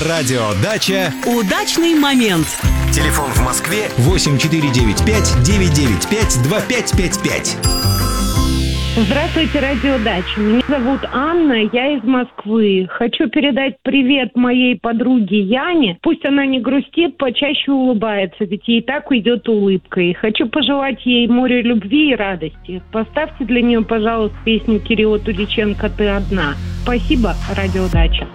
радио «Дача». Удачный момент. Телефон в Москве 8495-995-2555. Здравствуйте, радио «Дача». Меня зовут Анна, я из Москвы. Хочу передать привет моей подруге Яне. Пусть она не грустит, почаще улыбается, ведь ей так уйдет улыбка. И хочу пожелать ей море любви и радости. Поставьте для нее, пожалуйста, песню Кирилла Туличенко «Ты одна». Спасибо, радио «Дача».